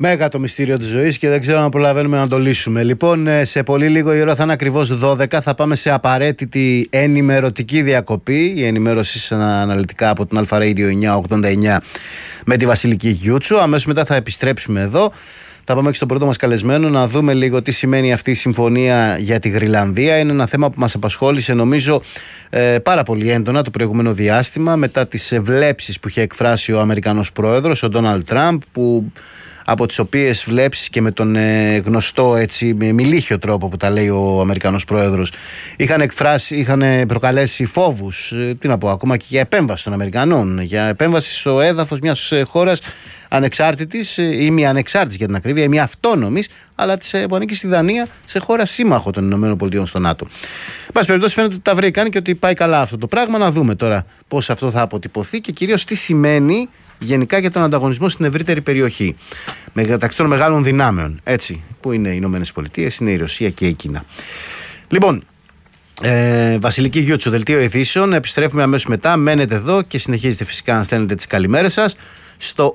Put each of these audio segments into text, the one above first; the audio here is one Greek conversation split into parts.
Μέγα το μυστήριο της ζωής και δεν ξέρω αν προλαβαίνουμε να το λύσουμε. Λοιπόν, σε πολύ λίγο η ώρα θα είναι ακριβώς 12. Θα πάμε σε απαραίτητη ενημερωτική διακοπή. Η ενημέρωση αναλυτικά από την Αλφα Radio 989 με τη Βασιλική Γιούτσου. Αμέσως μετά θα επιστρέψουμε εδώ. Θα πάμε και στον πρώτο μας καλεσμένο να δούμε λίγο τι σημαίνει αυτή η συμφωνία για τη Γροιλανδία. Είναι ένα θέμα που μας απασχόλησε νομίζω πάρα πολύ έντονα το προηγούμενο διάστημα μετά τις βλέψεις που είχε εκφράσει ο Αμερικανός πρόεδρος, ο Ντόναλντ Τραμπ, που από τις οποίες βλέψεις και με τον γνωστό έτσι με μιλίχιο τρόπο που τα λέει ο Αμερικανός πρόεδρος είχαν προκαλέσει φόβους, τι να πω, ακόμα και για επέμβαση των Αμερικανών, για επέμβαση στο έδαφος μιας χώρας ανεξάρτητης ή μη ανεξάρτητης για την ακρίβεια, ή μη αυτόνομης, αλλά που ανήκει στη Δανία, σε χώρα σύμμαχο των ΗΠΑ στο ΝΑΤΟ. Εν πάση περιπτώσει, φαίνεται ότι τα βρήκαν και ότι πάει καλά αυτό το πράγμα. Να δούμε τώρα πώς αυτό θα αποτυπωθεί και κυρίως τι σημαίνει γενικά για τον ανταγωνισμό στην ευρύτερη περιοχή. Μεταξύ των μεγάλων δυνάμεων, έτσι, που είναι οι Ηνωμένες Πολιτείες, είναι η Ρωσία και η Κίνα. Λοιπόν, Βασιλική Γιούτσου, δελτίο ειδήσεων. Επιστρέφουμε αμέσως μετά. Μένετε εδώ και συνεχίζετε φυσικά να στέλνετε τις καλημέρες σας στο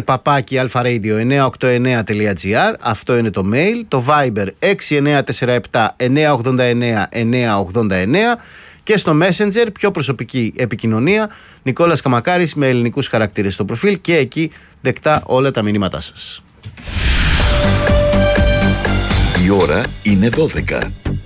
onair@alpharadio989.gr. Αυτό είναι το mail. Το Viber 6947 989 989. Και στο Messenger, πιο προσωπική επικοινωνία, Νικόλας Καμακάρης με ελληνικούς χαρακτήρες στο προφίλ, και εκεί δεκτά όλα τα μηνύματά σας. Η ώρα είναι 12.